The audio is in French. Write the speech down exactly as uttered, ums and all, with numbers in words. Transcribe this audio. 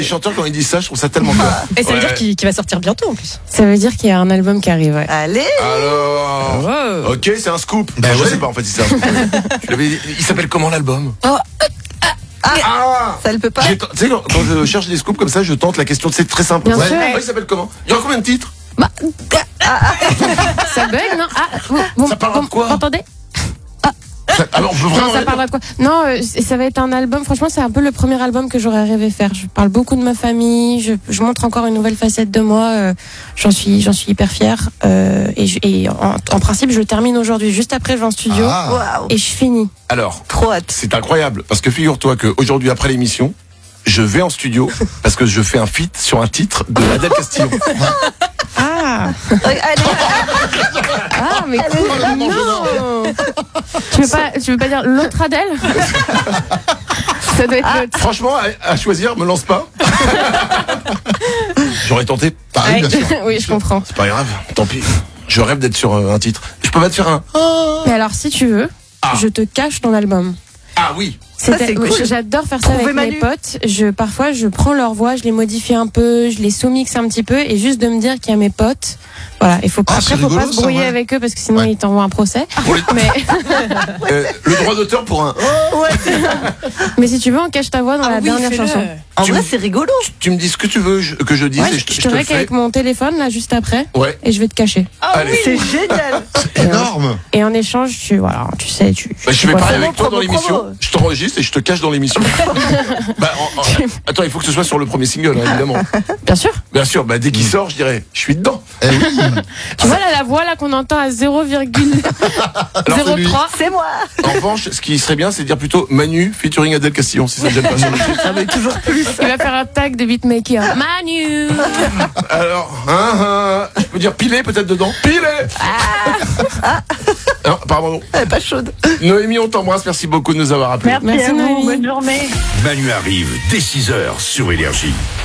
chanteurs, quand ils disent ça, je trouve ça tellement cool. Et ça veut Ouais. dire qu'il qu'il va sortir bientôt en plus. Ça veut dire qu'il y a un album qui arrive, ouais. Allez. Alors. Wow. Ok, c'est un scoop. Ben Enfin, je ouais. sais pas en fait si c'est un scoop. Je l'avais dit. Il s'appelle comment l'album? Oh, Ah ça ne peut pas. J'ai ten- Tu sais, quand, quand je cherche des scoops comme ça, je tente la question. C'est très simple. Bien sûr. Ouais, il s'appelle comment? Il y aura combien de titres? Ça bug, non? Ah, vous, vous, Ça parlera de vous quoi m'entendez? Ça- Alors, on peut vraiment. Non, ça parlera de quoi? Non, euh, c- ça va être un album. Franchement, c'est un peu le premier album que j'aurais rêvé faire. Je parle beaucoup de ma famille. Je, je montre encore une nouvelle facette de moi. euh, j'en suis, j'en suis hyper fière. Euh, et je- et en, en principe, je le termine aujourd'hui. Juste après, je vais en studio Ah. Waouh. et je finis. Alors, Trop hâte. c'est incroyable parce que figure-toi qu'aujourd'hui, après l'émission, je vais en studio parce que je fais un feat sur un titre de Adèle Castillo. Ah, Euh, Allez. ah, mais Elle est cool. là, Non. Tu veux pas, tu veux pas dire l'autre Adèle? Ça doit être l'autre. Franchement, à, à choisir, me lance pas. J'aurais tenté. Ah oui, bien sûr. Oui, je comprends. C'est pas grave, tant pis. Je rêve d'être sur euh, un titre. Je peux pas te faire un. Mais alors, si tu veux, Ah. je te cache ton album. Ah oui. Ça, C'était- c'est cool. J'adore faire ça Prouver avec mes Manu. potes. Je, parfois, je prends leur voix, je les modifie un peu, je les sous-mixe un petit peu, et juste de me dire qu'il y a mes potes. Voilà, il faut Ah, après, c'est faut rigolo, pas se ça, brouiller ouais. avec eux parce que sinon Ouais. ils t'envoient un procès. Pour les- Mais, Euh, le droit d'auteur pour un. mais si tu veux, on cache ta voix dans Ah la oui, dernière fais-le. chanson. En Tu vrai, me- c'est rigolo. Tu me dis ce que tu veux je- que je dise Ouais, et je, je, te- je je te te le rec fais. avec mon téléphone là juste après, Ouais. et je vais te cacher. Ah Allez. oui. C'est génial. Énorme. Et en échange, tu voilà, tu sais, tu. Bah, je tu vais vois parler ça. avec toi dans promo, l'émission. promo. Je t'enregistre et je te cache dans l'émission. bah, en- en- attends, il faut que ce soit sur le premier single, hein, évidemment. Bien sûr. Bien sûr, bah, dès qu'il sort, je dirais, je suis dedans. Eh oui. Tu vois là la voix là qu'on entend à zéro virgule Alors, zéro c'est lui. trois. C'est moi. En revanche, ce qui serait bien, c'est de dire plutôt Manu featuring Adèle Castillon, si ça te gêne pas sur le titre. Ça va être toujours plus. Il va faire un tag de beatmaker. Manu. Alors, hein, hein, je peux dire piler peut-être dedans. Piler. Non, pardon. Elle est pas chaude. Noémie, on t'embrasse. Merci beaucoup de nous avoir appelés. Merci, Merci, à vous. Noémie. Bonne journée. Manu arrive dès six heures sur Énergie.